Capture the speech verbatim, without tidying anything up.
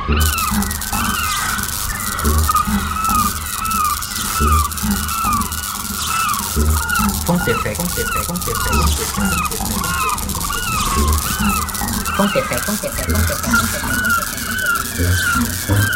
Fonte effect, fonte effect, fonte effect, fonte effect, fonte effect, fonte effect, fonte effect, fonte effect, fonte effect, fonte effect, fonte effect.